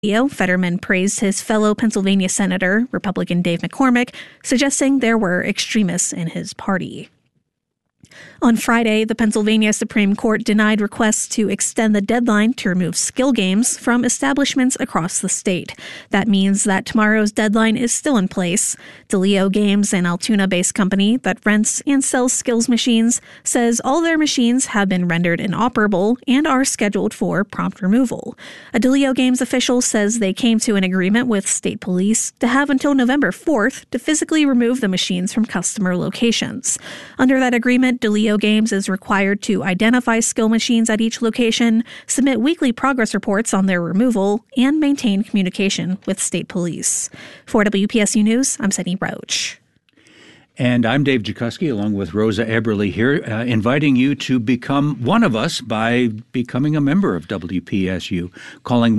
Fetterman praised his fellow Pennsylvania Senator, Republican Dave McCormick, suggesting there were extremists in his party. On Friday, the Pennsylvania Supreme Court denied requests to extend the deadline to remove skill games from establishments across the state. That means that tomorrow's deadline is still in place. DeLeo Games, an Altoona-based company that rents and sells skills machines, says all their machines have been rendered inoperable and are scheduled for prompt removal. A DeLeo Games official says they came to an agreement with state police to have until November 4th to physically remove the machines from customer locations. Under that agreement, DeLeo Games is required to identify skill machines at each location, submit weekly progress reports on their removal, and maintain communication with state police. For WPSU News, I'm Sydney Roach. And I'm Dave Jakuski, along with Rosa Eberle here, inviting you to become one of us by becoming a member of WPSU, calling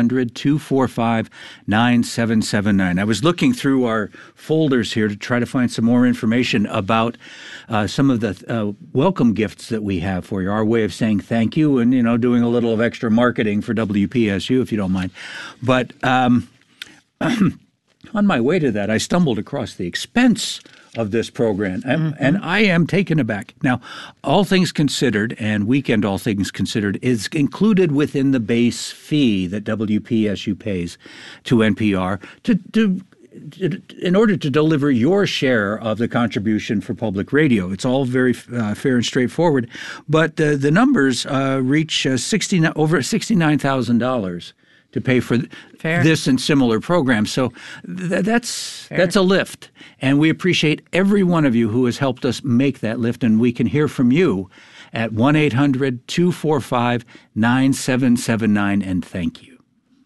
1-800-245-9779. I was looking through our folders here to try to find some more information about some of the welcome gifts that we have for you, our way of saying thank you and, doing a little of extra marketing for WPSU, if you don't mind. But on my way to that, I stumbled across the expense of this program, and I am taken aback. Now, All Things Considered and Weekend All Things Considered is included within the base fee that WPSU pays to NPR in order to deliver your share of the contribution for public radio. It's all very fair and straightforward, but the numbers reach over $69,000 to pay for this and similar programs. So that's a lift. And we appreciate every one of you who has helped us make that lift. And we can hear from you at 1-800-245-9779. And thank you.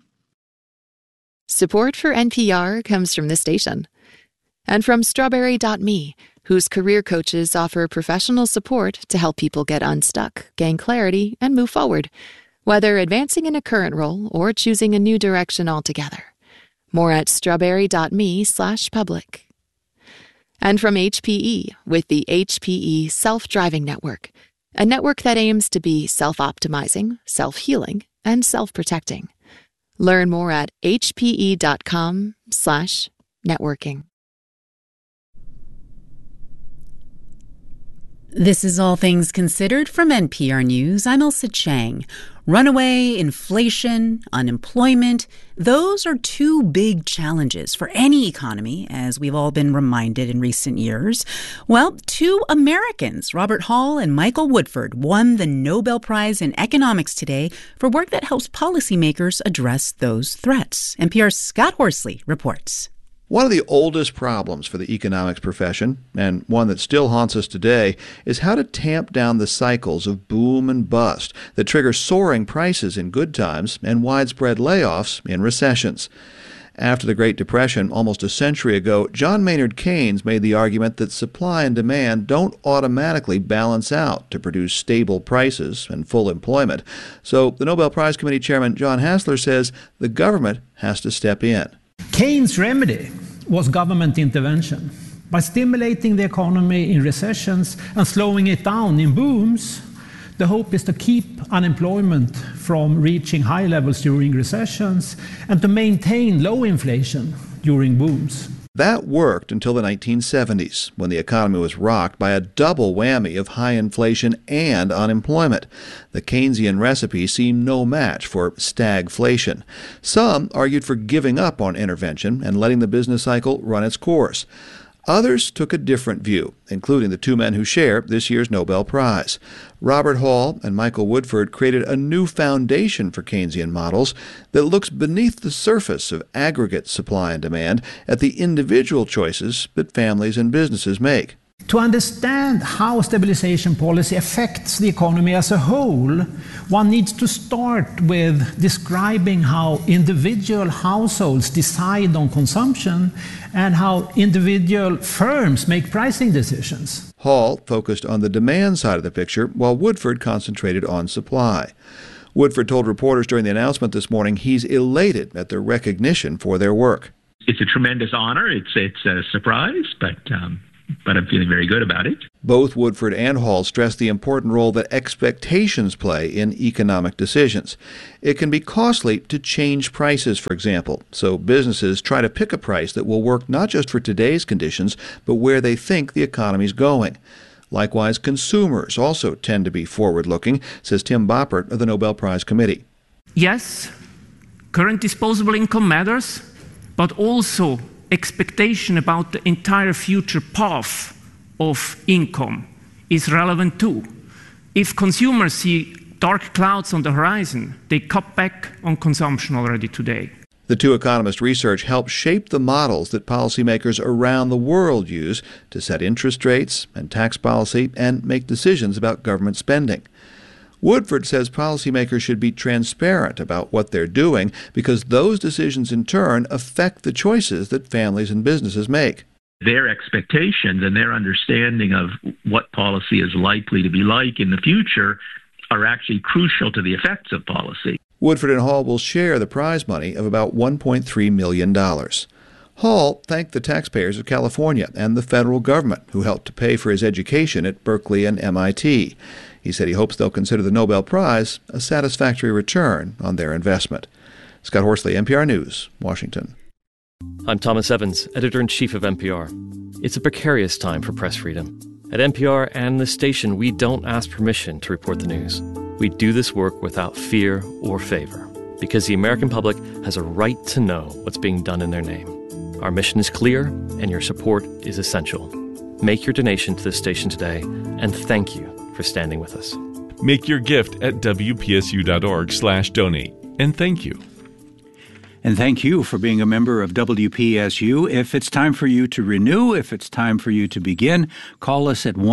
Support for NPR comes from this station and from Strawberry.me, whose career coaches offer professional support to help people get unstuck, gain clarity, and move forward, whether advancing in a current role or choosing a new direction altogether. More at strawberry.me/public. And from HPE with the HPE Self-Driving Network, a network that aims to be self-optimizing, self-healing, and self-protecting. Learn more at hpe.com/networking. This is All Things Considered from NPR News. I'm Elsa Chang. Runaway inflation, unemployment, those are two big challenges for any economy, as we've all been reminded in recent years. Well, two Americans, Robert Hall and Michael Woodford, won the Nobel Prize in Economics today for work that helps policymakers address those threats. NPR's Scott Horsley reports. One of the oldest problems for the economics profession, and one that still haunts us today, is how to tamp down the cycles of boom and bust that trigger soaring prices in good times and widespread layoffs in recessions. After the Great Depression, almost a century ago, John Maynard Keynes made the argument that supply and demand don't automatically balance out to produce stable prices and full employment. So the Nobel Prize Committee Chairman John Hassler says the government has to step in. Keynes' remedy was government intervention. By stimulating the economy in recessions and slowing it down in booms, the hope is to keep unemployment from reaching high levels during recessions and to maintain low inflation during booms. That worked until the 1970s, when the economy was rocked by a double whammy of high inflation and unemployment. The Keynesian recipe seemed no match for stagflation. Some argued for giving up on intervention and letting the business cycle run its course. Others took a different view, including the two men who share this year's Nobel Prize. Robert Hall and Michael Woodford created a new foundation for Keynesian models that looks beneath the surface of aggregate supply and demand at the individual choices that families and businesses make. To understand how stabilization policy affects the economy as a whole, one needs to start with describing how individual households decide on consumption and how individual firms make pricing decisions. Hall focused on the demand side of the picture, while Woodford concentrated on supply. Woodford told reporters during the announcement this morning he's elated at their recognition for their work. It's a tremendous honor. It's a surprise, but but I'm feeling very good about it. Both Woodford and Hall stress the important role that expectations play in economic decisions. It can be costly to change prices, for example, so businesses try to pick a price that will work not just for today's conditions, but where they think the economy's going. Likewise, consumers also tend to be forward-looking, says Tim Boppert of the Nobel Prize Committee. Yes, current disposable income matters, but also expectation about the entire future path of income is relevant too. If consumers see dark clouds on the horizon, they cut back on consumption already today. The two economists' research helps shape the models that policymakers around the world use to set interest rates and tax policy and make decisions about government spending. Woodford says policymakers should be transparent about what they're doing because those decisions in turn affect the choices that families and businesses make. Their expectations and their understanding of what policy is likely to be like in the future are actually crucial to the effects of policy. Woodford and Hall will share the prize money of about $1.3 million. Hall thanked the taxpayers of California and the federal government who helped to pay for his education at Berkeley and MIT. He said he hopes they'll consider the Nobel Prize a satisfactory return on their investment. Scott Horsley, NPR News, Washington. I'm Thomas Evans, editor-in-chief of NPR. It's a precarious time for press freedom. At NPR and the station, we don't ask permission to report the news. We do this work without fear or favor, because the American public has a right to know what's being done in their name. Our mission is clear, and your support is essential. Make your donation to this station today, and thank you for standing with us. Make your gift at wpsu.org/donate, and thank you. And thank you for being a member of WPSU. If it's time for you to renew, if it's time for you to begin, call us at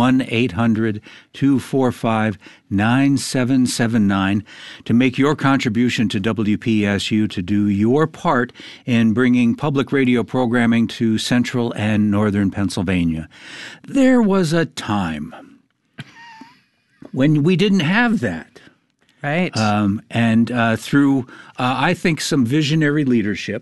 1-800-245-9779 to make your contribution to WPSU, to do your part in bringing public radio programming to central and northern Pennsylvania. There was a time when we didn't have that. Right. Through, I think, some visionary leadership,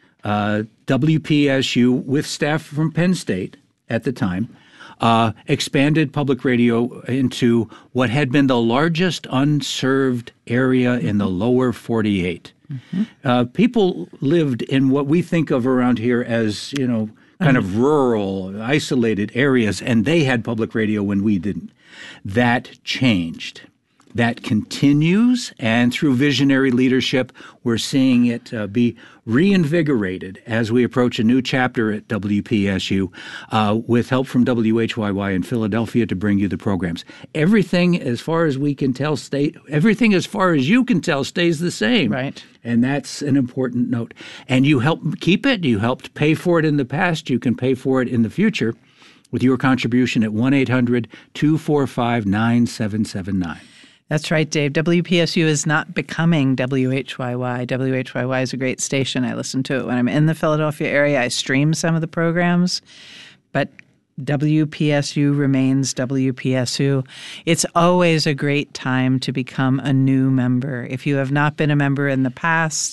WPSU, with staff from Penn State at the time, expanded public radio into what had been the largest unserved area in the lower 48. Mm-hmm. People lived in what we think of around here as, kind of rural, isolated areas, and they had public radio when we didn't. That changed. That continues, and through visionary leadership, we're seeing it be reinvigorated as we approach a new chapter at WPSU with help from WHYY in Philadelphia to bring you the programs. Everything, as far as we can tell, everything as far as you can tell stays the same. Right. And that's an important note. And you helped keep it. You helped pay for it in the past. You can pay for it in the future with your contribution at 1-800-245-9779. That's right, Dave. WPSU is not becoming WHYY. WHYY is a great station. I listen to it when I'm in the Philadelphia area. I stream some of the programs, but WPSU remains WPSU. It's always a great time to become a new member. If you have not been a member in the past,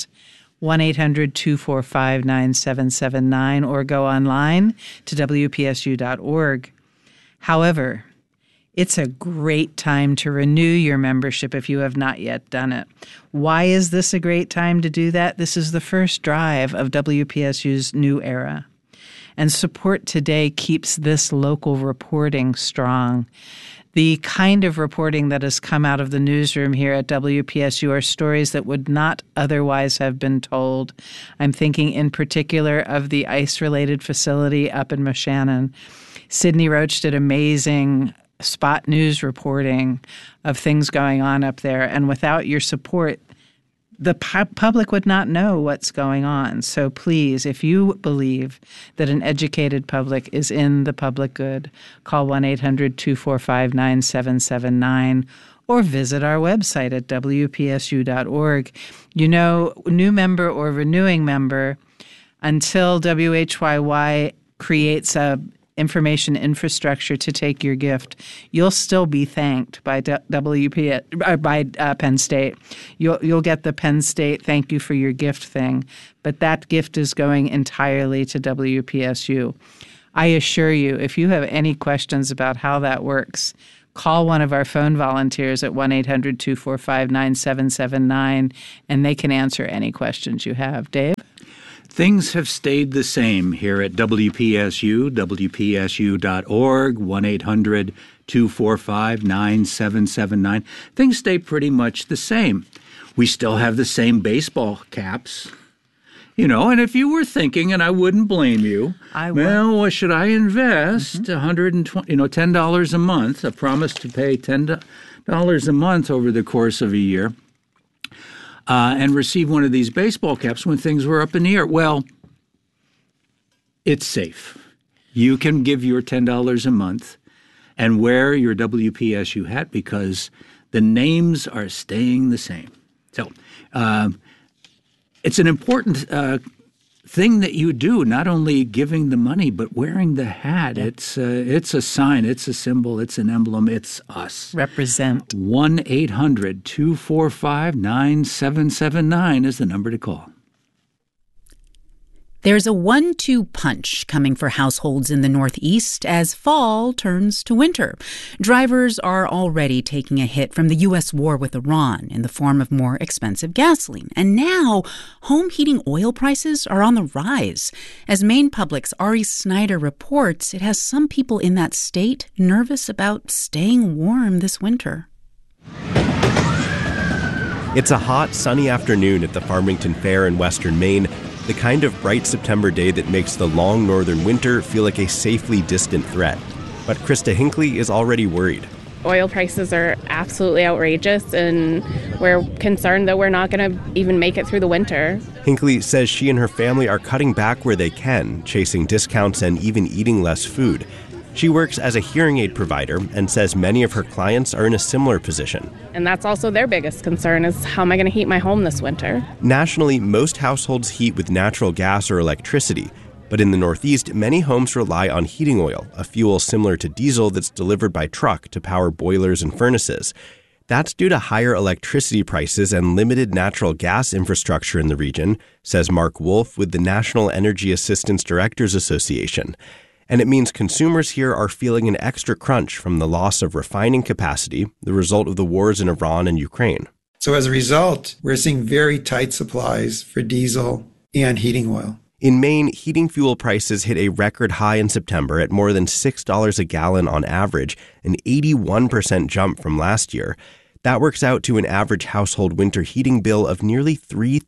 1-800-245-9779 or go online to WPSU.org. However, it's a great time to renew your membership if you have not yet done it. Why is this a great time to do that? This is the first drive of WPSU's new era. And support today keeps this local reporting strong. The kind of reporting that has come out of the newsroom here at WPSU are stories that would not otherwise have been told. I'm thinking in particular of the ICE-related facility up in Moshannon. Sydney Roach did amazing spot news reporting of things going on up there. And without your support, the public would not know what's going on. So please, if you believe that an educated public is in the public good, call 1-800-245-9779 or visit our website at WPSU.org. New member or renewing member, until WHYY creates a information infrastructure to take your gift, you'll still be thanked by Penn State. You'll get the Penn State thank you for your gift thing, but that gift is going entirely to WPSU. I assure you, if you have any questions about how that works, call one of our phone volunteers at 1-800-245-9779, and they can answer any questions you have. Dave? Things have stayed the same here at WPSU, WPSU.org, 1-800-245-9779. Things stay pretty much the same. We still have the same baseball caps. And if you were thinking, and I wouldn't blame you, well, should I invest $10 a month, a promise to pay $10 a month over the course of a year, and receive one of these baseball caps when things were up in the air? Well, it's safe. You can give your $10 a month and wear your WPSU hat because the names are staying the same. So it's an important thing that you do, not only giving the money, but wearing the hat. It's a sign, it's a symbol, it's an emblem, it's us. Represent. 1-800-245-9779 is the number to call. There's a 1-2 punch coming for households in the Northeast as fall turns to winter. Drivers are already taking a hit from the U.S. war with Iran in the form of more expensive gasoline. And now, home heating oil prices are on the rise. As Maine Public's Ari Snyder reports, it has some people in that state nervous about staying warm this winter. It's a hot, sunny afternoon at the Farmington Fair in western Maine. The kind of bright September day that makes the long northern winter feel like a safely distant threat. But Krista Hinckley is already worried. Oil prices are absolutely outrageous, and we're concerned that we're not going to even make it through the winter. Hinckley says she and her family are cutting back where they can, chasing discounts and even eating less food. She works as a hearing aid provider and says many of her clients are in a similar position. And that's also their biggest concern is, how am I going to heat my home this winter? Nationally, most households heat with natural gas or electricity. But in the Northeast, many homes rely on heating oil, a fuel similar to diesel that's delivered by truck to power boilers and furnaces. That's due to higher electricity prices and limited natural gas infrastructure in the region, says Mark Wolf with the National Energy Assistance Directors Association. And it means consumers here are feeling an extra crunch from the loss of refining capacity, the result of the wars in Iran and Ukraine. So as a result, we're seeing very tight supplies for diesel and heating oil. In Maine, heating fuel prices hit a record high in September at more than $6 a gallon on average, an 81% jump from last year. That works out to an average household winter heating bill of nearly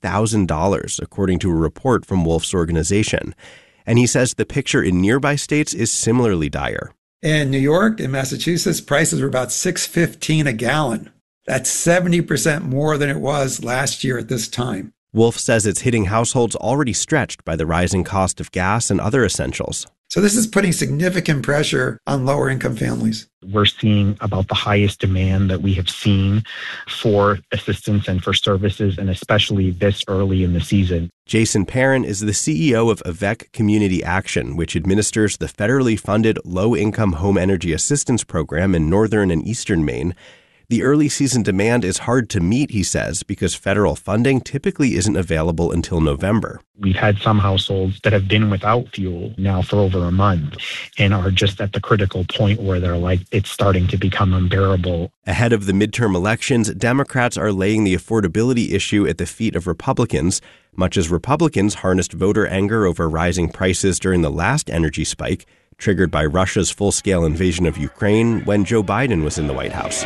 $3,000, according to a report from Wolf's organization. And he says the picture in nearby states is similarly dire. In New York and Massachusetts, prices were about $6.15 a gallon. That's 70% more than it was last year at this time. Wolf says it's hitting households already stretched by the rising cost of gas and other essentials. So this is putting significant pressure on lower-income families. We're seeing about the highest demand that we have seen for assistance and for services, and especially this early in the season. Jason Perrin is the CEO of AVEC Community Action, which administers the federally funded Low-Income Home Energy Assistance Program in northern and eastern Maine. The early season demand is hard to meet, he says, because federal funding typically isn't available until November. We've had some households that have been without fuel now for over a month and are just at the critical point where they're like, it's starting to become unbearable. Ahead of the midterm elections, Democrats are laying the affordability issue at the feet of Republicans, much as Republicans harnessed voter anger over rising prices during the last energy spike, triggered by Russia's full-scale invasion of Ukraine when Joe Biden was in the White House.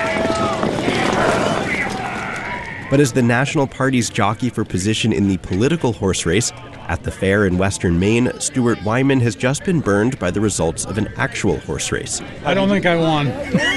But as the national parties jockey for position in the political horse race, at the fair in western Maine, Stuart Wyman has just been burned by the results of an actual horse race. I don't think I won.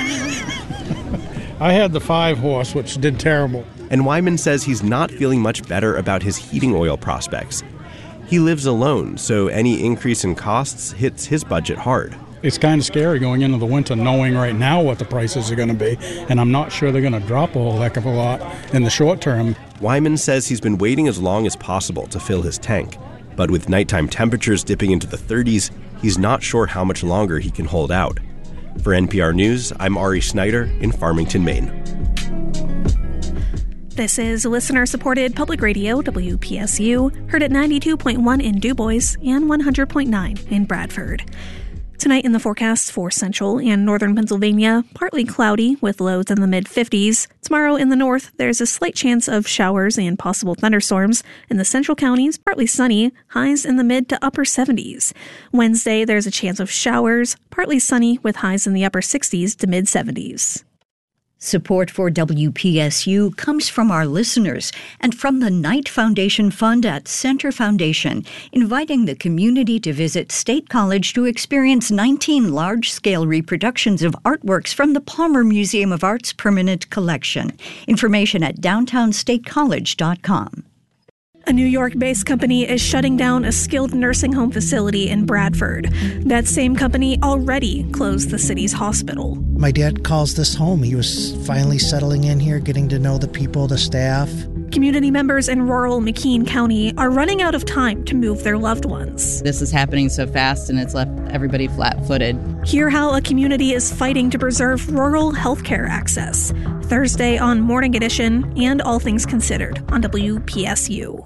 I had the 5-horse, which did terrible. And Wyman says he's not feeling much better about his heating oil prospects. He lives alone, so any increase in costs hits his budget hard. It's kind of scary going into the winter knowing right now what the prices are going to be, and I'm not sure they're going to drop a whole heck of a lot in the short term. Wyman says he's been waiting as long as possible to fill his tank, but with nighttime temperatures dipping into the 30s, he's not sure how much longer he can hold out. For NPR News, I'm Ari Snyder in Farmington, Maine. This is listener-supported public radio, WPSU, heard at 92.1 in DuBois and 100.9 in Bradford. Tonight in the forecast for central and northern Pennsylvania, partly cloudy with lows in the mid-50s. Tomorrow in the north, there's a slight chance of showers and possible thunderstorms. In the central counties, partly sunny, highs in the mid to upper 70s. Wednesday, there's a chance of showers, partly sunny with highs in the upper 60s to mid-70s. Support for WPSU comes from our listeners and from the Knight Foundation Fund at Center Foundation, inviting the community to visit State College to experience 19 large-scale reproductions of artworks from the Palmer Museum of Art's permanent collection. Information at downtownstatecollege.com. A New York-based company is shutting down a skilled nursing home facility in Bradford. That same company already closed the city's hospital. My dad calls this home. He was finally settling in here, getting to know the people, the staff. Community members in rural McKean County are running out of time to move their loved ones. This is happening so fast, and it's left everybody flat-footed. Hear how a community is fighting to preserve rural healthcare access. Thursday on Morning Edition and All Things Considered on WPSU.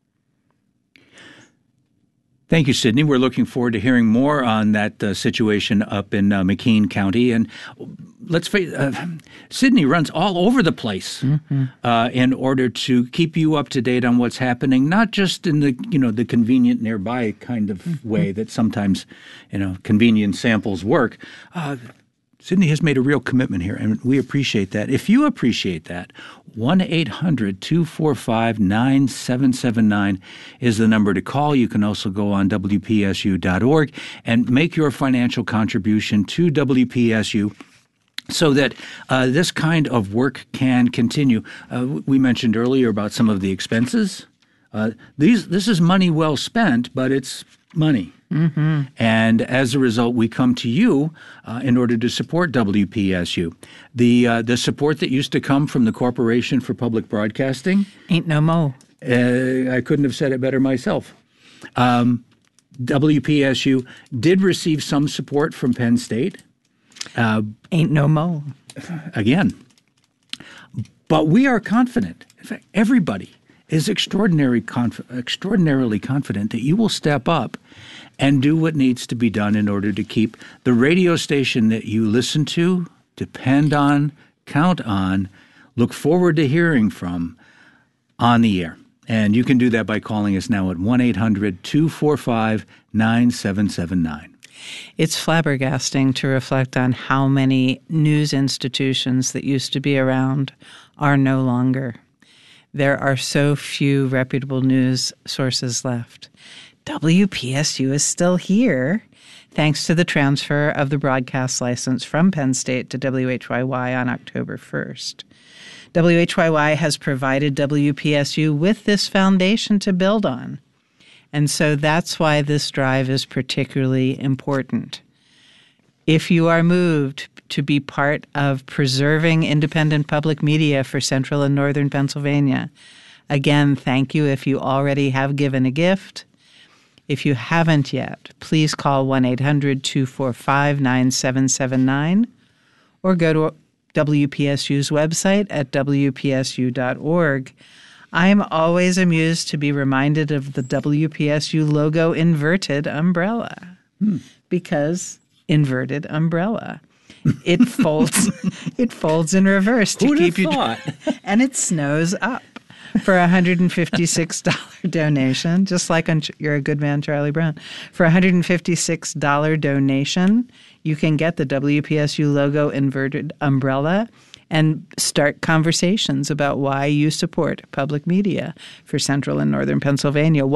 Thank you, Sydney. We're looking forward to hearing more on that situation up in McKean County. And let's face Sydney runs all over the place in order to keep you up to date on what's happening, not just in the the convenient nearby kind of way that sometimes convenient samples work. Sydney has made a real commitment here, and we appreciate that. If you appreciate that, 1-800-245-9779 is the number to call. You can also go on WPSU.org and make your financial contribution to WPSU so that this kind of work can continue. We mentioned earlier about some of the expenses. This is money well spent, but it's money. And as a result, we come to you in order to support WPSU. The support that used to come from the Corporation for Public Broadcasting ain't no mo'. I couldn't have said it better myself. WPSU did receive some support from Penn State. Ain't no mo'. Again. But we are confident. In fact, everybody is extraordinarily confident that you will step up and do what needs to be done in order to keep the radio station that you listen to, depend on, count on, look forward to hearing from on the air. And you can do that by calling us now at 1-800-245-9779. It's flabbergasting to reflect on how many news institutions that used to be around are no longer. There are so few reputable news sources left. WPSU is still here, thanks to the transfer of the broadcast license from Penn State to WHYY on October 1st. WHYY has provided WPSU with this foundation to build on. And so that's why this drive is particularly important. If you are moved to be part of preserving independent public media for central and northern Pennsylvania, again, thank you if you already have given a gift. If you haven't yet, please call 1-800-245-9779 or go to WPSU's website at WPSU.org. I'm always amused to be reminded of the WPSU logo inverted umbrella because inverted umbrella. It folds in reverse to keep you and it snows up. For a $156 donation, just like on You're a Good Man, Charlie Brown. For a $156 donation, you can get the WPSU logo inverted umbrella and start conversations about why you support public media for central and northern Pennsylvania.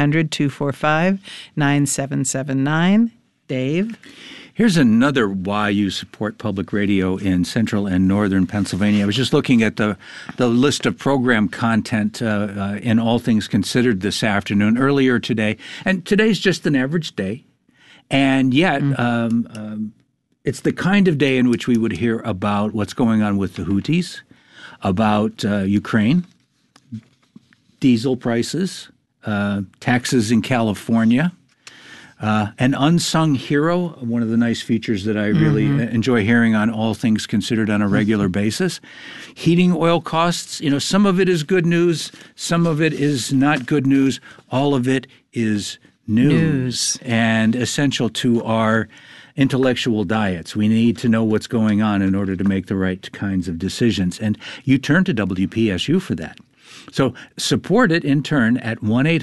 1-800-245-9779. Dave? Here's another why you support public radio in central and northern Pennsylvania. I was just looking at the list of program content in All Things Considered this afternoon, earlier today. And today's just an average day. And yet, it's the kind of day in which we would hear about what's going on with the Houthis, about Ukraine, diesel prices, taxes in California, An unsung hero, one of the nice features that I really enjoy hearing on All Things Considered on a regular basis. Heating oil costs, some of it is good news, some of it is not good news. All of it is news. And essential to our intellectual diets. We need to know what's going on in order to make the right kinds of decisions. And you turn to WPSU for that. So support it in turn at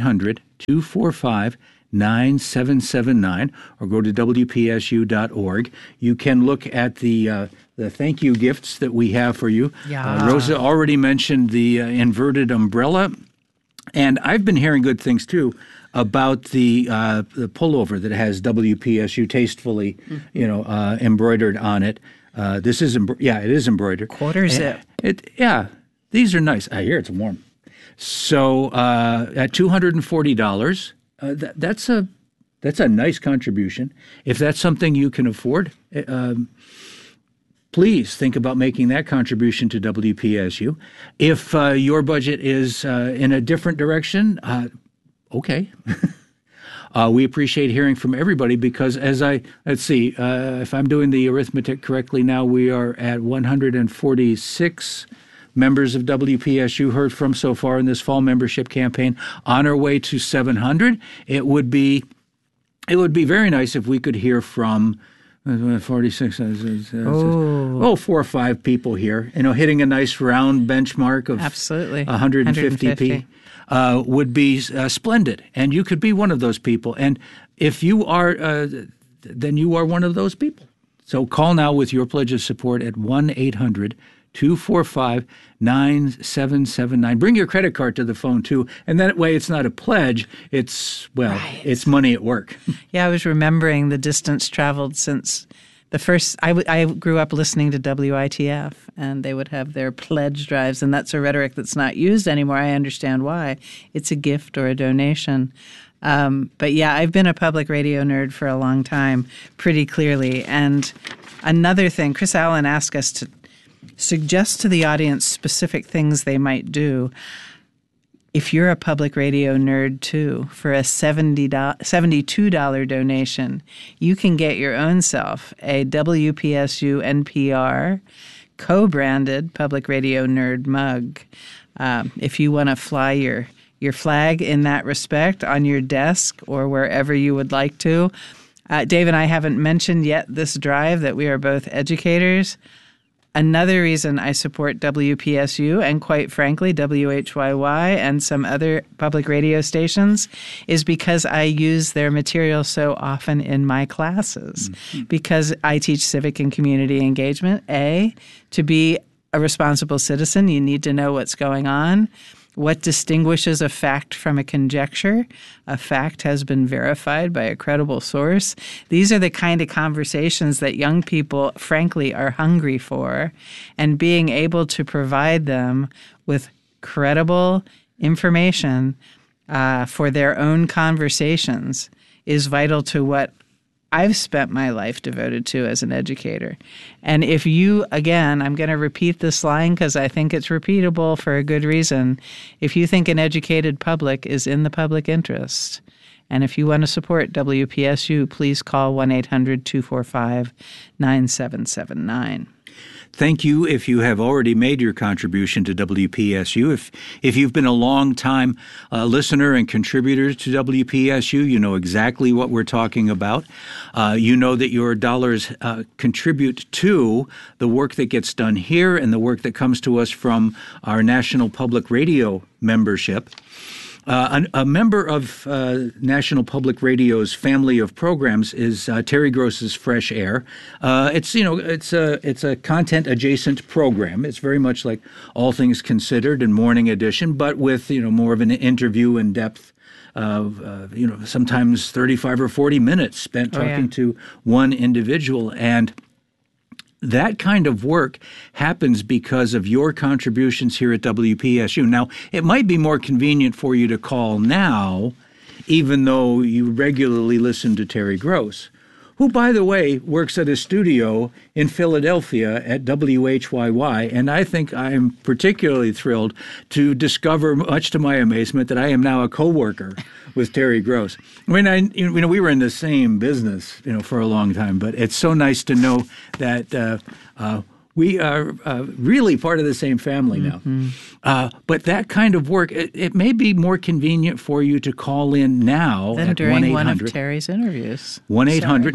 1-800-245-9779 or go to WPSU.org. You can look at the thank you gifts that we have for you. Yeah. Rosa already mentioned the inverted umbrella. And I've been hearing good things, too, about the pullover that has WPSU tastefully, embroidered on it. This is, it is embroidered. Quarter zip. These are nice. I hear it's warm. So at $240, that's a nice contribution. If that's something you can afford, please think about making that contribution to WPSU. If your budget is in a different direction, okay. We appreciate hearing from everybody because if I'm doing the arithmetic correctly now, we are at 146 members of WPSU heard from so far in this fall membership campaign, on our way to 700. It would be very nice if we could hear from 46, 4 or 5 people here, hitting a nice round benchmark of absolutely 150p would be splendid. And you could be one of those people. And if you are, then you are one of those people. So call now with your pledge of support at 1-800-245-9779. Bring your credit card to the phone, too. And that way it's not a pledge. It's money at work. Yeah, I was remembering the distance traveled since the first, I grew up listening to WITF, and they would have their pledge drives, and that's a rhetoric that's not used anymore. I understand why. It's a gift or a donation. But yeah, I've been a public radio nerd for a long time, pretty clearly. And another thing, Chris Allen asked us to suggest to the audience specific things they might do. If you're a public radio nerd, too, for a $72 donation, you can get your own self a WPSU NPR co-branded public radio nerd mug. If you want to fly your flag in that respect on your desk or wherever you would like to. Dave and I haven't mentioned yet this drive that we are both educators. Another reason I support WPSU and, quite frankly, WHYY and some other public radio stations is because I use their material so often in my classes. Mm-hmm. Because I teach civic and community engagement. To be a responsible citizen, you need to know what's going on. What distinguishes a fact from a conjecture? A fact has been verified by a credible source. These are the kind of conversations that young people, frankly, are hungry for. And being able to provide them with credible information for their own conversations is vital to what I've spent my life devoted to as an educator. And if you, again, I'm going to repeat this line because I think it's repeatable for a good reason. If you think an educated public is in the public interest, and if you want to support WPSU, please call 1-800-245-9779. Thank you if you have already made your contribution to WPSU. If you've been a long-time listener and contributor to WPSU, you know exactly what we're talking about. You know that your dollars contribute to the work that gets done here and the work that comes to us from our National Public Radio membership. A member of National Public Radio's family of programs is Terry Gross's Fresh Air. It's a content adjacent program. It's very much like All Things Considered and Morning Edition, but with more of an interview in depth. Sometimes 35 or 40 minutes spent talking to one individual. And that kind of work happens because of your contributions here at WPSU. Now, it might be more convenient for you to call now, even though you regularly listen to Terry Gross, who, by the way, works at a studio in Philadelphia at WHYY. And I think I'm particularly thrilled to discover, much to my amazement, that I am now a coworker with Terry Gross. I mean, we were in the same business, for a long time, but it's so nice to know that we are really part of the same family now. But that kind of work, it may be more convenient for you to call in now than at during one of Terry's interviews. 1-800,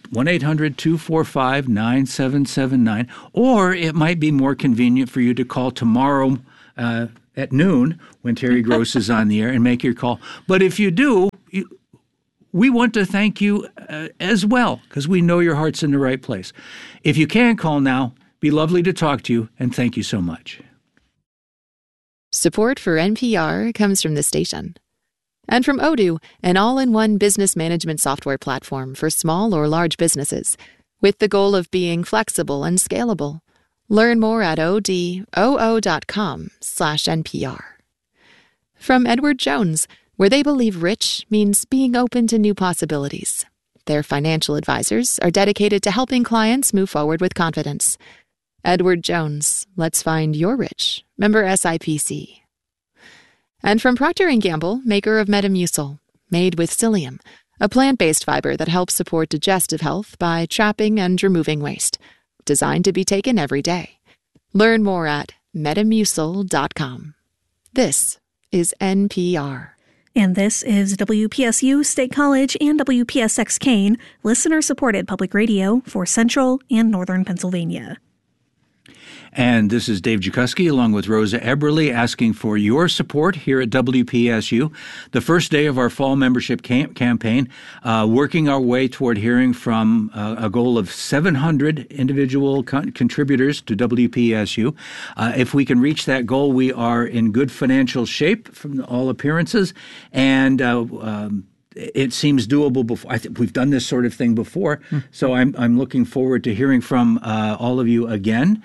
1-800-245-9779. Or it might be more convenient for you to call tomorrow at noon when Terry Gross is on the air and make your call. But if you do, we want to thank you as well, because we know your heart's in the right place. If you can call now, be lovely to talk to you, and thank you so much. Support for NPR comes from the station. And from Odoo, an all-in-one business management software platform for small or large businesses, with the goal of being flexible and scalable. Learn more at odoo.com/NPR. From Edward Jones, where they believe rich means being open to new possibilities. Their financial advisors are dedicated to helping clients move forward with confidence. Edward Jones, let's find your rich. Member SIPC. And from Procter & Gamble, maker of Metamucil, made with psyllium, a plant-based fiber that helps support digestive health by trapping and removing waste. Designed to be taken every day. Learn more at metamucil.com. This is NPR. And this is WPSU State College and WPSX Kane, listener-supported public radio for Central and Northern Pennsylvania. And this is Dave Jakuski along with Rosa Eberle asking for your support here at WPSU. The first day of our fall membership campaign, working our way toward hearing from a goal of 700 individual contributors to WPSU. If we can reach that goal, we are in good financial shape from all appearances, and it seems doable before. I think we've done this sort of thing before, so I'm looking forward to hearing from all of you again.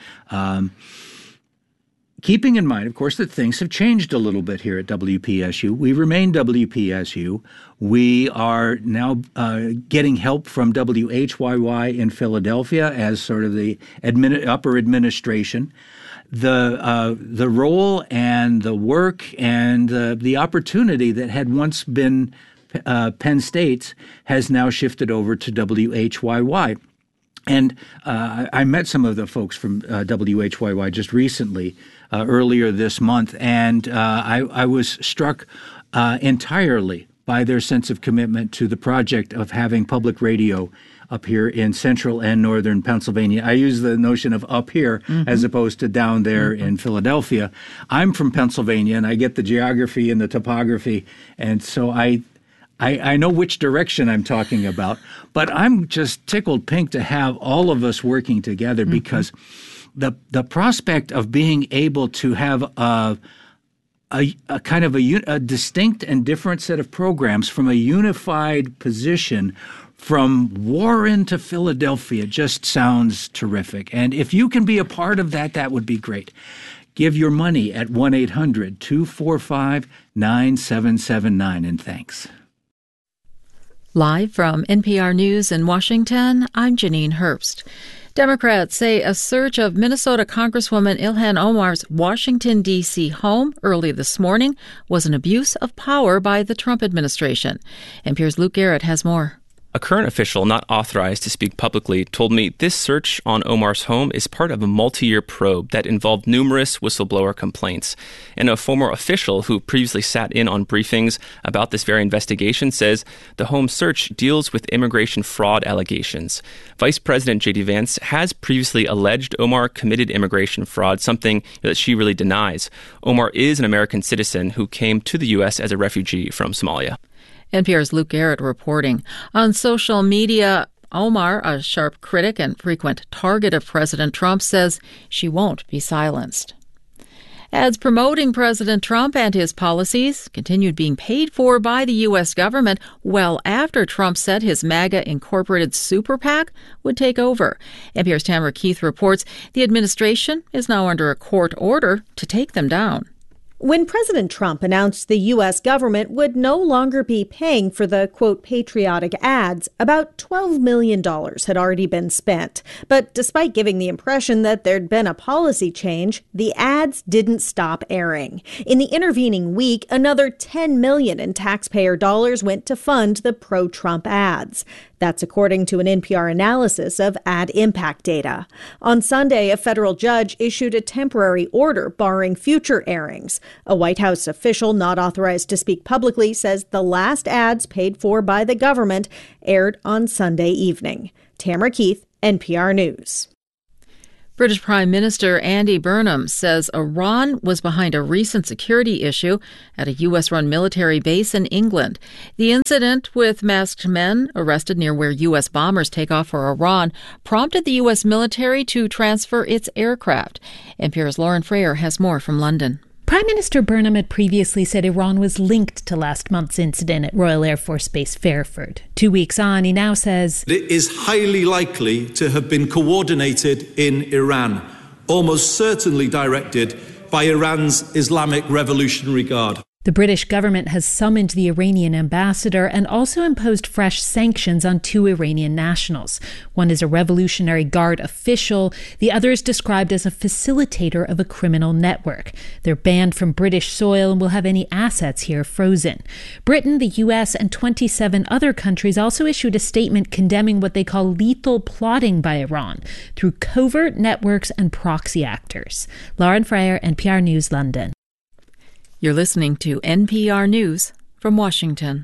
Keeping in mind, of course, that things have changed a little bit here at WPSU. We remain WPSU. We are now getting help from WHYY in Philadelphia as sort of the upper administration. The role and the work and the opportunity that had once been Penn State's has now shifted over to WHYY. And I met some of the folks from WHYY just recently, earlier this month, and I was struck entirely by their sense of commitment to the project of having public radio up here in central and northern Pennsylvania. I use the notion of up here as opposed to down there in Philadelphia. I'm from Pennsylvania, and I get the geography and the topography, and so I know which direction I'm talking about, but I'm just tickled pink to have all of us working together because the prospect of being able to have a kind of a distinct and different set of programs from a unified position from Warren to Philadelphia just sounds terrific. And if you can be a part of that, that would be great. Give your money at 1-800-245-9779, and thanks. Live from NPR News in Washington, I'm Janine Herbst. Democrats say a search of Minnesota Congresswoman Ilhan Omar's Washington, D.C. home early this morning was an abuse of power by the Trump administration. NPR's Luke Garrett has more. A current official not authorized to speak publicly told me this search on Omar's home is part of a multi-year probe that involved numerous whistleblower complaints. And a former official who previously sat in on briefings about this very investigation says the home search deals with immigration fraud allegations. Vice President J.D. Vance has previously alleged Omar committed immigration fraud, something that she really denies. Omar is an American citizen who came to the U.S. as a refugee from Somalia. NPR's Luke Garrett reporting. On social media, Omar, a sharp critic and frequent target of President Trump, says she won't be silenced. Ads promoting President Trump and his policies continued being paid for by the U.S. government well after Trump said his MAGA-incorporated super PAC would take over. NPR's Tamara Keith reports the administration is now under a court order to take them down. When President Trump announced the U.S. government would no longer be paying for the, quote, patriotic ads, about $12 million had already been spent. But despite giving the impression that there'd been a policy change, the ads didn't stop airing. In the intervening week, another $10 million in taxpayer dollars went to fund the pro-Trump ads. That's according to an NPR analysis of ad impact data. On Sunday, a federal judge issued a temporary order barring future airings. A White House official not authorized to speak publicly says the last ads paid for by the government aired on Sunday evening. Tamara Keith, NPR News. British Prime Minister Andy Burnham says Iran was behind a recent security issue at a U.S.-run military base in England. The incident with masked men arrested near where U.S. bombers take off for Iran prompted the U.S. military to transfer its aircraft. NPR's Lauren Frayer has more from London. Prime Minister Burnham had previously said Iran was linked to last month's incident at Royal Air Force Base Fairford. 2 weeks on, he now says it is highly likely to have been coordinated in Iran, almost certainly directed by Iran's Islamic Revolutionary Guard. The British government has summoned the Iranian ambassador and also imposed fresh sanctions on 2 Iranian nationals. One is a Revolutionary Guard official. The other is described as a facilitator of a criminal network. They're banned from British soil and will have any assets here frozen. Britain, the U.S., and 27 other countries also issued a statement condemning what they call lethal plotting by Iran through covert networks and proxy actors. Lauren Frayer, NPR News, London. You're listening to NPR News from Washington.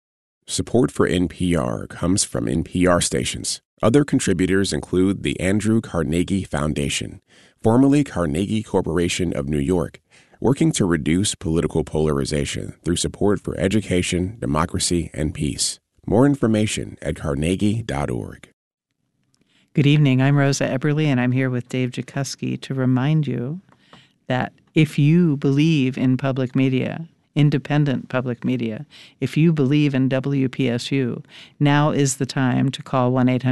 Support for NPR comes from NPR stations. Other contributors include the Andrew Carnegie Foundation, formerly Carnegie Corporation of New York, working to reduce political polarization through support for education, democracy, and peace. More information at carnegie.org. Good evening. I'm Rosa Eberle, and I'm here with Dave Jakuski to remind you that if you believe in public media, independent public media, if you believe in WPSU, now is the time to call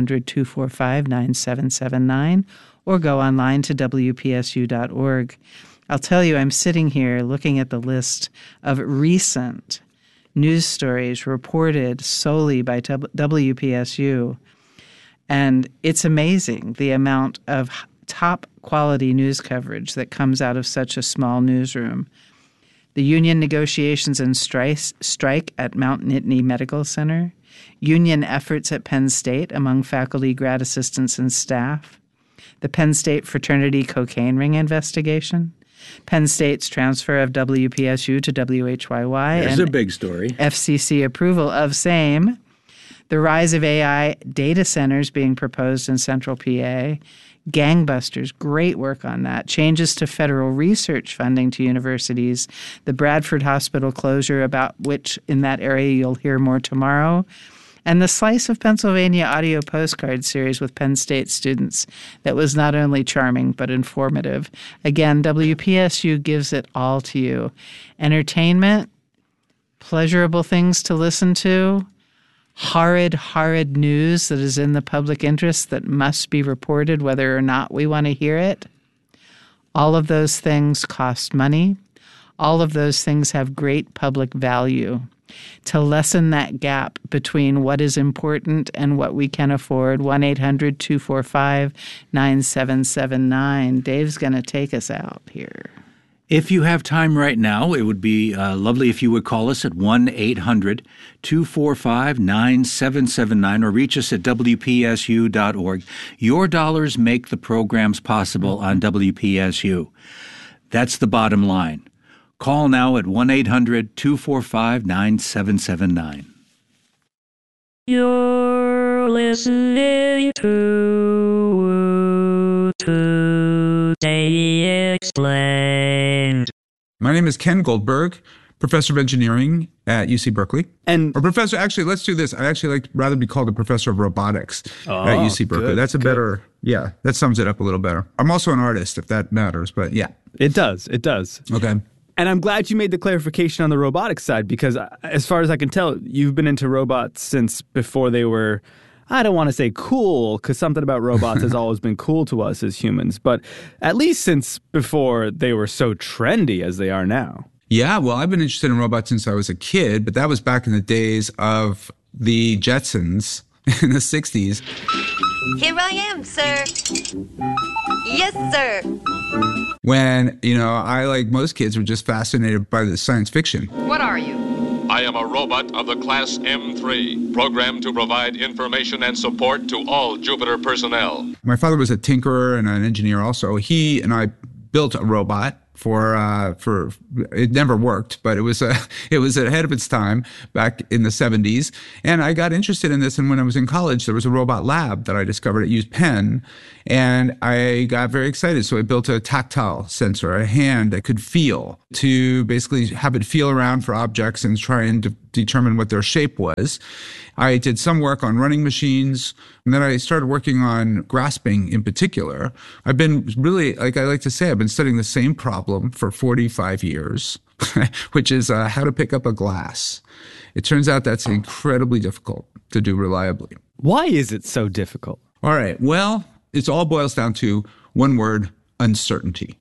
1-800-245-9779 or go online to WPSU.org. I'll tell you, I'm sitting here looking at the list of recent news stories reported solely by WPSU, and it's amazing the amount of top quality news coverage that comes out of such a small newsroom. The union negotiations and strike at Mount Nittany Medical Center, union efforts at Penn State among faculty, grad assistants, and staff, the Penn State fraternity cocaine ring investigation, Penn State's transfer of WPSU to WHYY. There's a big story. FCC approval of same, the rise of AI data centers being proposed in Central PA, gangbusters, great work on that. Changes to federal research funding to universities. The Bradford Hospital closure, about which in that area you'll hear more tomorrow. And the Slice of Pennsylvania audio postcard series with Penn State students that was not only charming but informative. Again, WPSU gives it all to you. Entertainment, pleasurable things to listen to, horrid news that is in the public interest that must be reported whether or not we want to hear it. All of those things cost money. All of those things have great public value. To lessen that gap between what is important and what we can afford, 1-800-245-9779. Dave's going to take us out here. If you have time right now, it would be lovely if you would call us at 1-800-245-9779 or reach us at WPSU.org. Your dollars make the programs possible on WPSU. That's the bottom line. Call now at 1-800-245-9779. You're listening to Today Explained. My name is Ken Goldberg, professor of engineering at UC Berkeley. Or professor, actually, let's do this. I actually like rather be called a professor of robotics at UC Berkeley. Good, That's a better, that sums it up a little better. I'm also an artist, if that matters, but yeah. It does. Okay. And I'm glad you made the clarification on the robotics side because as far as I can tell, you've been into robots since before they were I don't want to say cool, because something about robots has always been cool to us as humans, but at least since before they were so trendy as they are now. Yeah, well, I've been interested in robots since I was a kid, but that was back in the days of the Jetsons in the 60s. Here I am, sir. Yes, sir. When, I, like most kids, were just fascinated by the science fiction. What are you? I am a robot of the class M3, programmed to provide information and support to all Jupiter personnel. My father was a tinkerer and an engineer also. He and I built a robot for it never worked, but it was ahead of its time back in the 70s. And I got interested in this. And when I was in college, there was a robot lab that I discovered at UPenn, and I got very excited. So I built a tactile sensor, a hand that could feel, to basically have it feel around for objects and try and determine what their shape was. I did some work on running machines, and then I started working on grasping in particular. I've been really, like I like to say, I've been studying the same problem for 45 years, which is how to pick up a glass. It turns out that's incredibly difficult to do reliably. Why is it so difficult? All right, well, it all boils down to one word: uncertainty.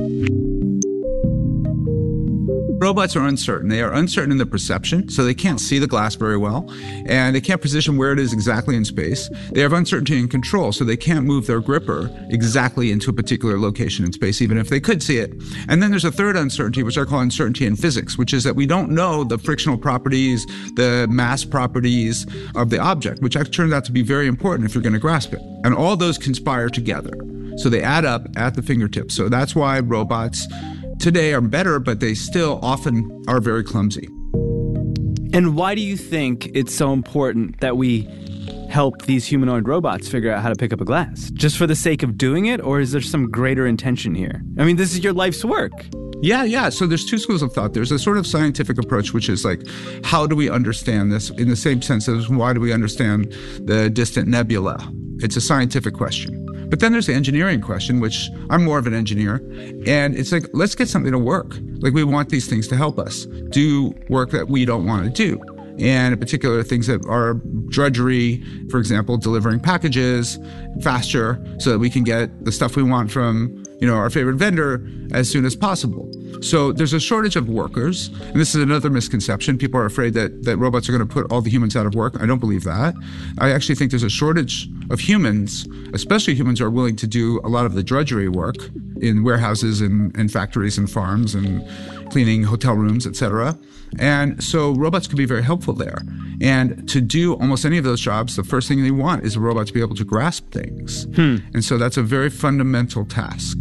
Robots are uncertain. They are uncertain in the perception, so they can't see the glass very well, and they can't position where it is exactly in space. They have uncertainty in control, so they can't move their gripper exactly into a particular location in space, even if they could see it. And then there's a third uncertainty, which I call uncertainty in physics, which is that we don't know the frictional properties, the mass properties of the object, which actually turns out to be very important if you're going to grasp it. And all those conspire together. So they add up at the fingertips. So that's why robots today are better, but they still often are very clumsy. And why do you think it's so important that we help these humanoid robots figure out how to pick up a glass? Just for the sake of doing it, or is there some greater intention here? I mean, this is your life's work. Yeah. So there's two schools of thought. There's a sort of scientific approach, which is like, how do we understand this? In the same sense as why do we understand the distant nebula? It's a scientific question. But then there's the engineering question, which I'm more of an engineer. And it's like, let's get something to work. Like, we want these things to help us do work that we don't want to do. And in particular, things that are drudgery, for example, delivering packages faster so that we can get the stuff we want from, our favorite vendor as soon as possible. So there's a shortage of workers. And this is another misconception. People are afraid that robots are going to put all the humans out of work. I don't believe that. I actually think there's a shortage of humans, especially humans who are willing to do a lot of the drudgery work in warehouses and factories and farms and cleaning hotel rooms, etc. And so robots can be very helpful there. And to do almost any of those jobs, the first thing they want is a robot to be able to grasp things. And so that's a very fundamental task.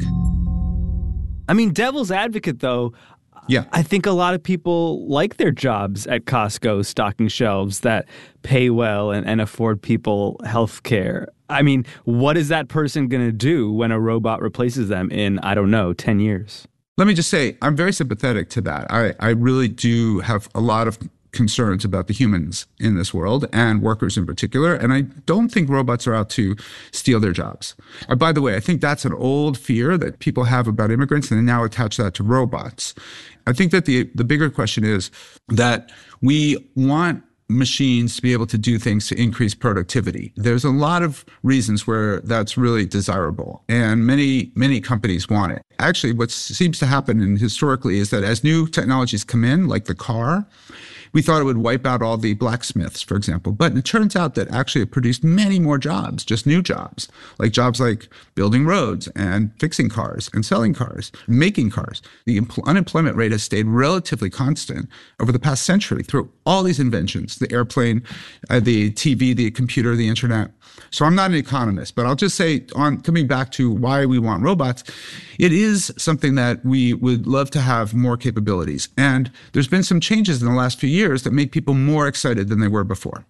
I mean, devil's advocate, though, yeah, I think a lot of people like their jobs at Costco stocking shelves that pay well and afford people health care. I mean, what is that person going to do when a robot replaces them in, 10 years? Let me just say, I'm very sympathetic to that. I really do have a lot of concerns about the humans in this world and workers in particular. And I don't think robots are out to steal their jobs. By the way, I think that's an old fear that people have about immigrants, and they now attach that to robots. I think that the bigger question is that we want machines to be able to do things to increase productivity. There's a lot of reasons where that's really desirable, and many companies want it. Actually, what seems to happen historically is that as new technologies come in, like the car, we thought it would wipe out all the blacksmiths, for example. But it turns out that actually it produced many more jobs, just new jobs like building roads and fixing cars and selling cars, making cars. The unemployment rate has stayed relatively constant over the past century through all these inventions, the airplane, the TV, the computer, the internet. So I'm not an economist, but I'll just say, on coming back to why we want robots, it is something that we would love to have more capabilities. And there's been some changes in the last few years that make people more excited than they were before.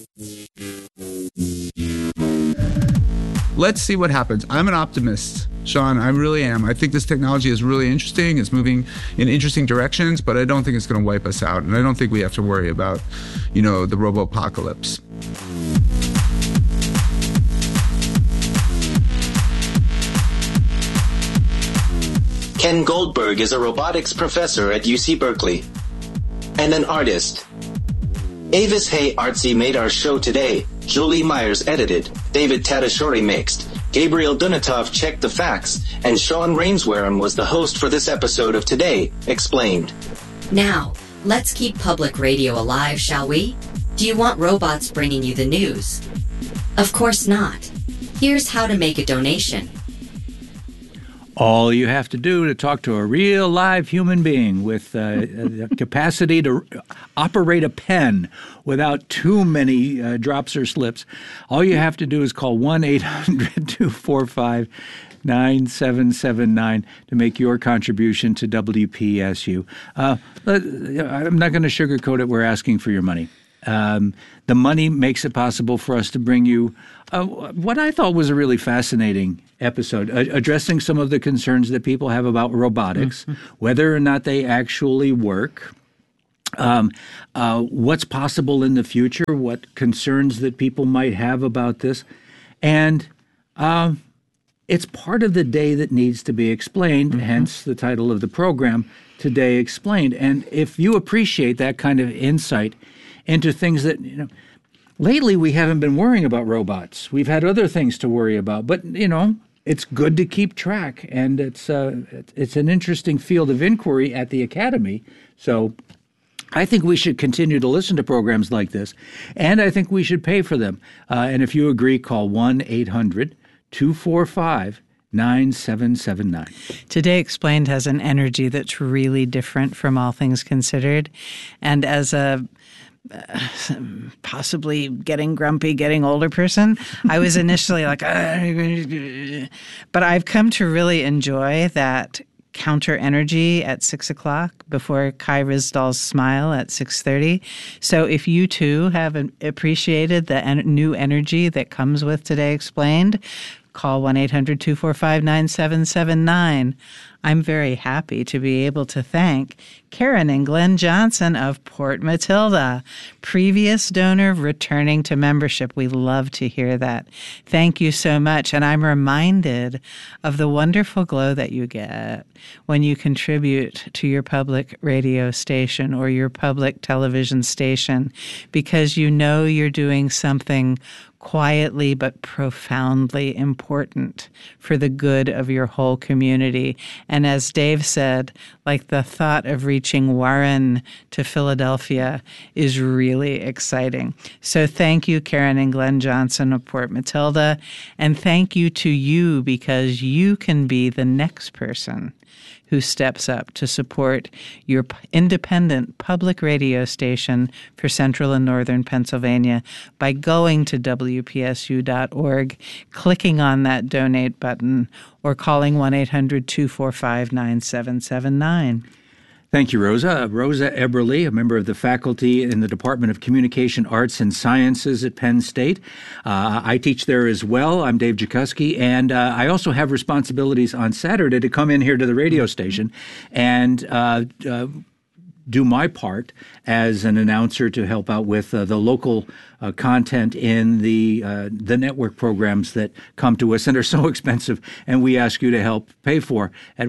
Let's see what happens. I'm an optimist, Sean. I really am. I think this technology is really interesting. It's moving in interesting directions, but I don't think it's going to wipe us out. And I don't think we have to worry about, the robo-apocalypse. Ken Goldberg is a robotics professor at UC Berkeley and an artist. Avis Hay Artsy made our show today Julie Myers edited, David Tadashori mixed, Gabriel Dunatov checked the facts, and Sean Rainswareham was the host for this episode of Today Explained. Now, let's keep public radio alive, shall we? Do you want robots bringing you the news? Of course not. Here's how to make a donation. All you have to do to talk to a real live human being with the capacity to operate a pen without too many drops or slips, all you have to do is call 1-800-245-9779 to make your contribution to WPSU. I'm not going to sugarcoat it. We're asking for your money. The money makes it possible for us to bring you what I thought was a really fascinating episode, addressing some of the concerns that people have about robotics, whether or not they actually work, what's possible in the future, what concerns that people might have about this. And it's part of the day that needs to be explained, hence the title of the program, Today Explained. And if you appreciate that kind of insight into things that, lately we haven't been worrying about robots. We've had other things to worry about, but, it's good to keep track, and it's an interesting field of inquiry at the Academy. So I think we should continue to listen to programs like this, and I think we should pay for them. And if you agree, call 1-800-245-9779. Today Explained has an energy that's really different from All Things Considered. And as a possibly getting grumpy, getting older person, I was initially like, but I've come to really enjoy that counter energy at 6 o'clock before Kai Ryssdal's smile at 6:30. So if you too have appreciated the new energy that comes with Today Explained, call 1-800-245-9779. I'm very happy to be able to thank Karen and Glenn Johnson of Port Matilda, previous donor returning to membership. We love to hear that. Thank you so much. And I'm reminded of the wonderful glow that you get when you contribute to your public radio station or your public television station, because you know you're doing something quietly but profoundly important for the good of your whole community. And as Dave said, like the thought of reaching Warren to Philadelphia is really exciting. So thank you, Karen and Glenn Johnson of Port Matilda, and thank you to you, because you can be the next person who steps up to support your independent public radio station for Central and Northern Pennsylvania by going to WPSU.org, clicking on that donate button, or calling 1-800-245-9779. Thank you, Rosa. Rosa Eberle, a member of the faculty in the Department of Communication Arts and Sciences at Penn State. I teach there as well. I'm Dave Jakuski, and I also have responsibilities on Saturday to come in here to the radio station and do my part as an announcer to help out with the local content in the network programs that come to us and are so expensive, and we ask you to help pay for at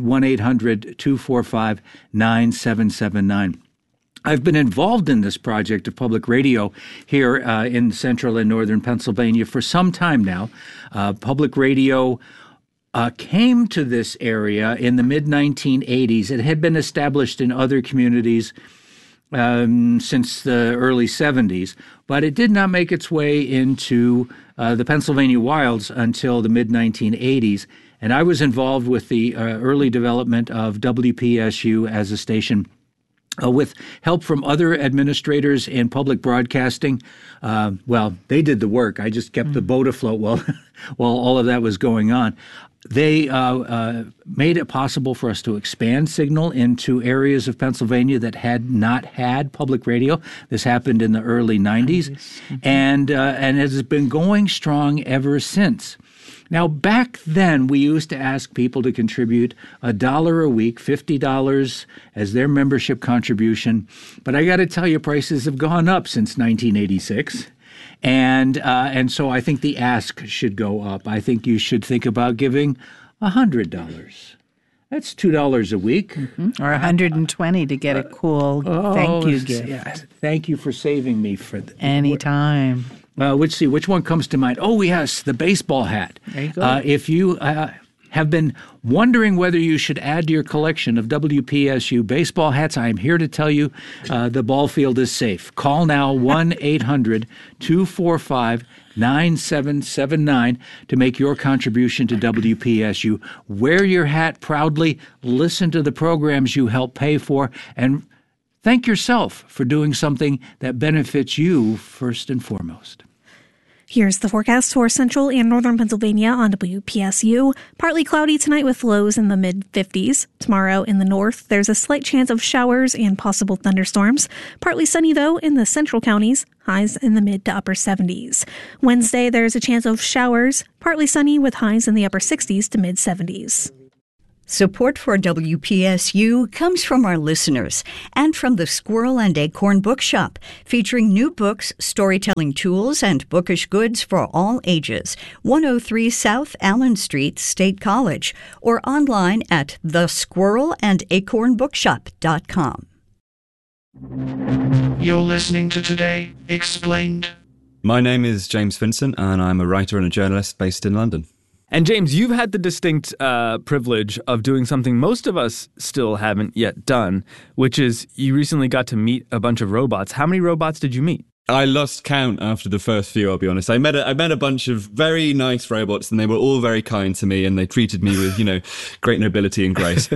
1-800-245-9779. I've been involved in this project of public radio here in Central and Northern Pennsylvania for some time now. Public radio came to this area in the mid-1980s. It had been established in other communities since the early 70s, but it did not make its way into the Pennsylvania wilds until the mid-1980s. And I was involved with the early development of WPSU as a station. With help from other administrators in public broadcasting. They did the work. I just kept the boat afloat while all of that was going on. They made it possible for us to expand signal into areas of Pennsylvania that had not had public radio. This happened in the early 90s, and it has been going strong ever since. Now, back then, we used to ask people to contribute $1 a week, $50 as their membership contribution. But I got to tell you, prices have gone up since 1986. And so I think the ask should go up. I think you should think about giving $100. That's $2 a week. Mm-hmm. Or $120 to get a cool thank you gift. Yeah. Thank you for saving me for anytime. Let's see, which one comes to mind? Oh, yes, the baseball hat. There you go. If you have been wondering whether you should add to your collection of WPSU baseball hats, I am here to tell you the ball field is safe. Call now 1-800-245-9779 to make your contribution to WPSU. Wear your hat proudly, listen to the programs you help pay for, and thank yourself for doing something that benefits you first and foremost. Here's the forecast for central and northern Pennsylvania on WPSU. Partly cloudy tonight with lows in the mid-50s. Tomorrow in the north, there's a slight chance of showers and possible thunderstorms. Partly sunny, though, in the central counties. Highs in the mid to upper 70s. Wednesday, there's a chance of showers. Partly sunny with highs in the upper 60s to mid 70s. Support for WPSU comes from our listeners and from the Squirrel and Acorn Bookshop, featuring new books, storytelling tools, and bookish goods for all ages. 103 South Allen Street, State College, or online at thesquirrelandacornbookshop.com. You're listening to Today Explained. My name is James Vincent, and I'm a writer and a journalist based in London. And James, you've had the distinct privilege of doing something most of us still haven't yet done, which is you recently got to meet a bunch of robots. How many robots did you meet? I lost count after the first few, I'll be honest. I met a bunch of very nice robots, and they were all very kind to me, and they treated me with, great nobility and grace.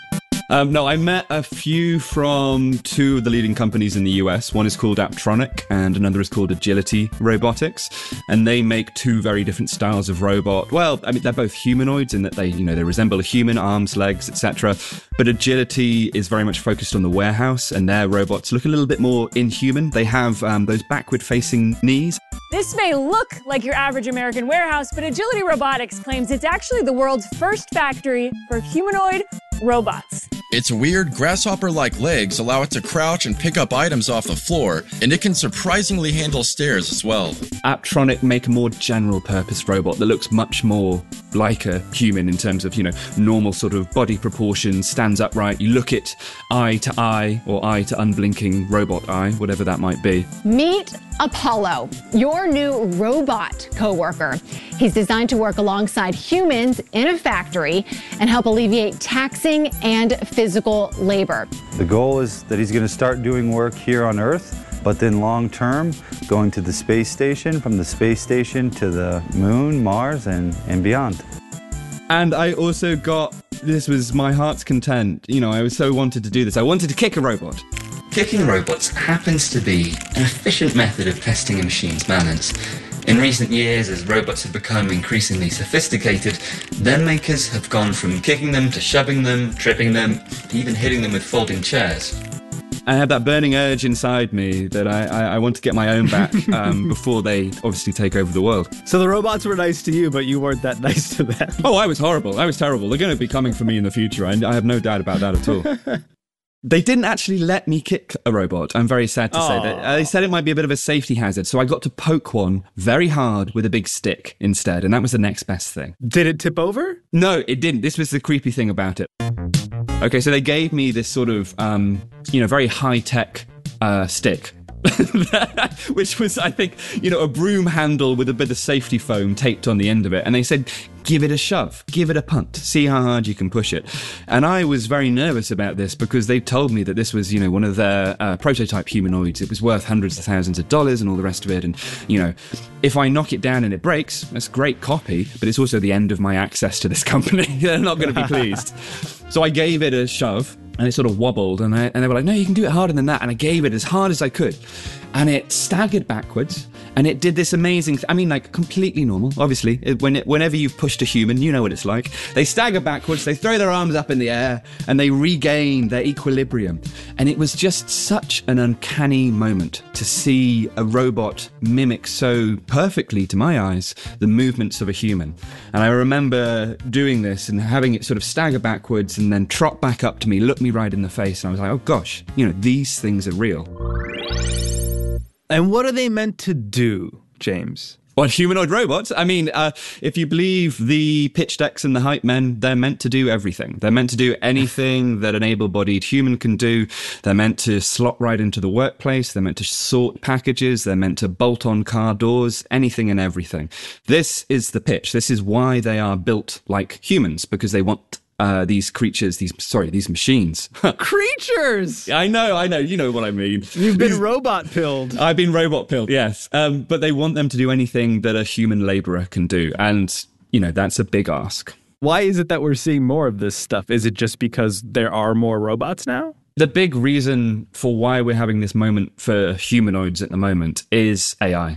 No, I met a few from two of the leading companies in the US. One is called Apptronic and another is called Agility Robotics. And they make two very different styles of robot. Well, I mean, they're both humanoids in that they resemble a human, arms, legs, etc. But Agility is very much focused on the warehouse, and their robots look a little bit more inhuman. They have those backward-facing knees. This may look like your average American warehouse, but Agility Robotics claims it's actually the world's first factory for humanoid robots. Its weird grasshopper-like legs allow it to crouch and pick up items off the floor, and it can surprisingly handle stairs as well. Apptronic make a more general-purpose robot that looks much more like a human in terms of, normal sort of body proportions, stands upright. You look it eye to eye or eye to unblinking robot eye, whatever that might be. Meet Apollo, your new robot coworker. He's designed to work alongside humans in a factory and help alleviate taxing and physical labor. The goal is that he's going to start doing work here on Earth, but then long term, going to the space station, from the space station to the moon, Mars, and beyond. And I also this was my heart's content. I was so wanted to do this. I wanted to kick a robot. Kicking robots happens to be an efficient method of testing a machine's manners. In recent years, as robots have become increasingly sophisticated, their makers have gone from kicking them to shoving them, tripping them, to even hitting them with folding chairs. I had that burning urge inside me that I want to get my own back before they obviously take over the world. So the robots were nice to you, but you weren't that nice to them. Oh, I was horrible. I was terrible. They're going to be coming for me in the future. I have no doubt about that at all. They didn't actually let me kick a robot. I'm very sad to say that. They said it might be a bit of a safety hazard, so I got to poke one very hard with a big stick instead, and that was the next best thing. Did it tip over? No, it didn't. This was the creepy thing about it. Okay, so they gave me this sort of, very high-tech stick. Which was, I think, a broom handle with a bit of safety foam taped on the end of it. And they said, give it a shove, give it a punt, see how hard you can push it. And I was very nervous about this because they told me that this was, one of their prototype humanoids. It was worth hundreds of thousands of dollars and all the rest of it. And, if I knock it down and it breaks, that's great copy, but it's also the end of my access to this company. They're not going to be pleased. So I gave it a shove. And it sort of wobbled, and they were like, no, you can do it harder than that. And I gave it as hard as I could. And it staggered backwards, and it did this amazing completely normal, obviously. Whenever you've pushed a human, you know what it's like. They stagger backwards, they throw their arms up in the air, and they regain their equilibrium. And it was just such an uncanny moment to see a robot mimic so perfectly, to my eyes, the movements of a human. And I remember doing this and having it sort of stagger backwards and then trot back up to me, look me right in the face, and I was like, oh gosh, these things are real. And what are they meant to do, James? Well, humanoid robots. I mean, if you believe the pitch decks and the hype men, they're meant to do everything. They're meant to do anything that an able-bodied human can do. They're meant to slot right into the workplace. They're meant to sort packages. They're meant to bolt on car doors, anything and everything. This is the pitch. This is why they are built like humans, because they want these creatures, these machines. Creatures! I know, you know what I mean. You've been robot pilled. I've been robot pilled, yes. But they want them to do anything that a human laborer can do. And, you know, that's a big ask. Why is it that we're seeing more of this stuff? Is it just because there are more robots now? The big reason for why we're having this moment for humanoids at the moment is AI.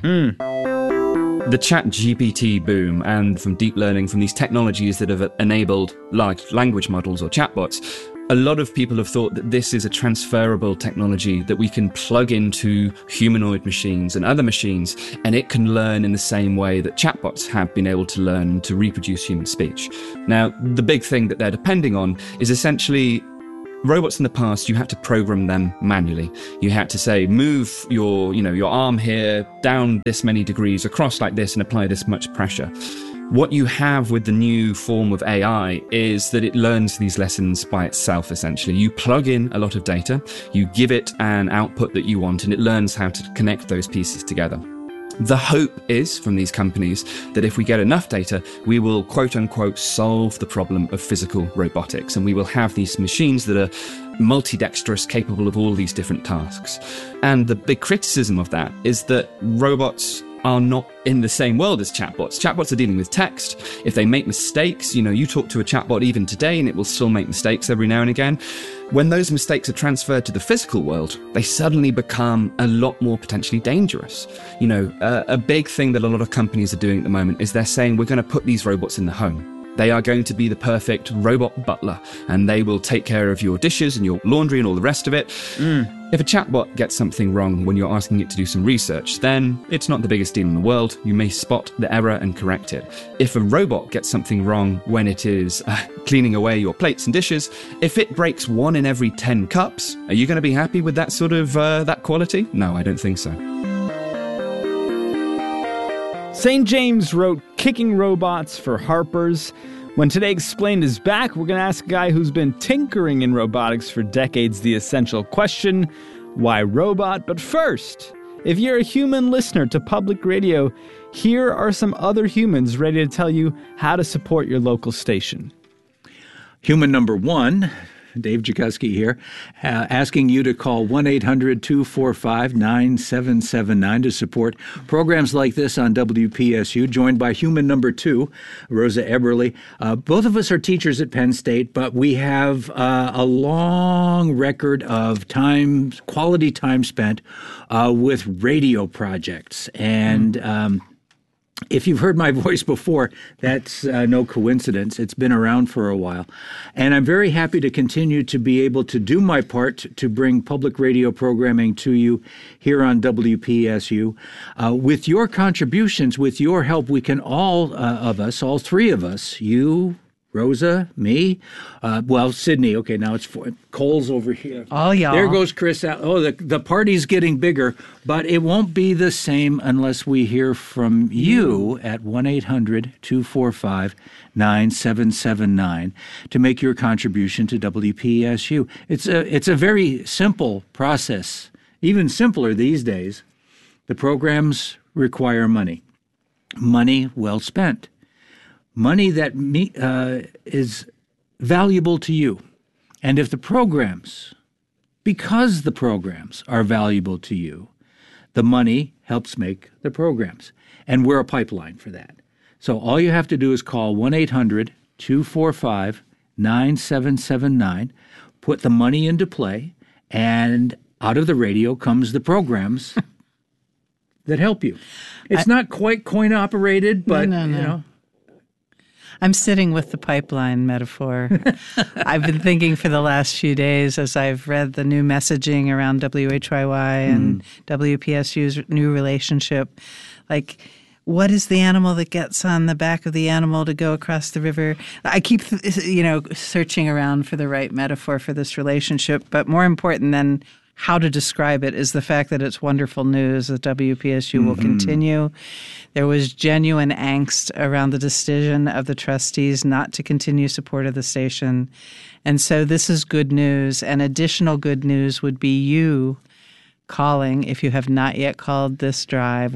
The ChatGPT boom and from deep learning, from these technologies that have enabled large language models or chatbots, a lot of people have thought that this is a transferable technology that we can plug into humanoid machines and other machines, and it can learn in the same way that chatbots have been able to learn and to reproduce human speech. Now, the big thing that they're depending on is essentially robots in the past, you had to program them manually. You had to say, move your arm here, down this many degrees, across like this, and apply this much pressure. What you have with the new form of AI is that it learns these lessons by itself, essentially. You plug in a lot of data, you give it an output that you want, and it learns how to connect those pieces together. The hope is, from these companies, that if we get enough data, we will, quote unquote, solve the problem of physical robotics. And we will have these machines that are multidextrous, capable of all these different tasks. And the big criticism of that is that robots are not in the same world as chatbots. Chatbots are dealing with text. If they make mistakes, you talk to a chatbot even today and it will still make mistakes every now and again. When those mistakes are transferred to the physical world, they suddenly become a lot more potentially dangerous. A big thing that a lot of companies are doing at the moment is they're saying we're going to put these robots in the home. They are going to be the perfect robot butler, and they will take care of your dishes and your laundry and all the rest of it. If a chatbot gets something wrong when you're asking it to do some research, then it's not the biggest deal in the world. You may spot the error and correct it. If a robot gets something wrong when it is cleaning away your plates and dishes, if it breaks 1 in every 10 cups, are you going to be happy with that sort of that quality? No, I don't think so. St. James wrote Kicking Robots for Harper's. When Today Explained is back, we're going to ask a guy who's been tinkering in robotics for decades the essential question, why robot? But first, if you're a human listener to public radio, here are some other humans ready to tell you how to support your local station. Human number 1, Dave Jakuski here, asking you to call 1-800-245-9779 to support programs like this on WPSU, joined by human number 2, Rosa Eberle. Both of us are teachers at Penn State, but we have a long record of quality time spent with radio projects. And if you've heard my voice before, that's no coincidence. It's been around for a while. And I'm very happy to continue to be able to do my part to bring public radio programming to you here on WPSU. With your contributions, with your help, we can all three of us, you, Rosa, me, Sydney. Okay, now it's 4. Cole's over here. All y'all. There goes Chris out. Oh, the party's getting bigger, but it won't be the same unless we hear from you at 1-800-245-9779 to make your contribution to WPSU. It's a very simple process, even simpler these days. The programs require money well spent. Money that is valuable to you. And if because the programs are valuable to you, the money helps make the programs. And we're a pipeline for that. So all you have to do is call 1-800-245-9779, put the money into play, and out of the radio comes the programs that help you. It's not quite coin-operated, but, no. I'm sitting with the pipeline metaphor. I've been thinking for the last few days as I've read the new messaging around WHYY and WPSU's new relationship. Like, what is the animal that gets on the back of the animal to go across the river? I keep, searching around for the right metaphor for this relationship. But more important than how to describe it is the fact that it's wonderful news that WPSU will continue. There was genuine angst around the decision of the trustees not to continue support of the station. And so this is good news. And additional good news would be you calling, if you have not yet called this drive,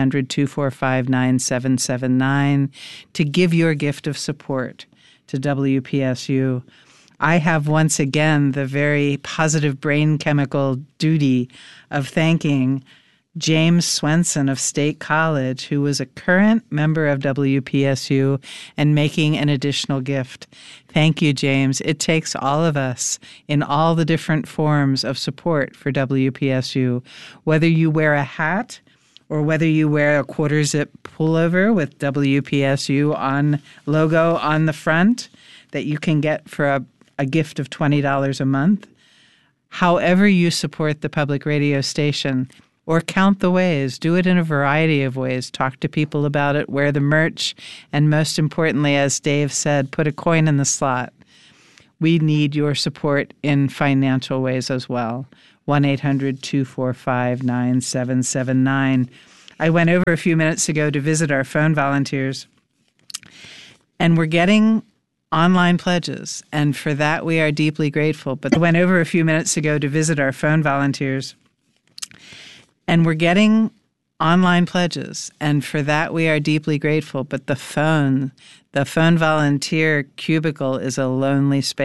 1-800-245-9779, to give your gift of support to WPSU. I have once again the very positive brain chemical duty of thanking James Swenson of State College, who was a current member of WPSU and making an additional gift. Thank you, James. It takes all of us in all the different forms of support for WPSU, whether you wear a hat or whether you wear a quarter-zip pullover with WPSU logo on the front that you can get for a gift of $20 a month. However you support the public radio station, or count the ways, do it in a variety of ways. Talk to people about it, wear the merch, and most importantly, as Dave said, put a coin in the slot. We need your support in financial ways as well. 1-800-245-9779. I went over a few minutes ago to visit our phone volunteers, and we're getting online pledges, and for that we are deeply grateful. But I went over a few minutes ago to visit our phone volunteers, and we're getting online pledges, and for that we are deeply grateful. But the phone volunteer cubicle is a lonely space.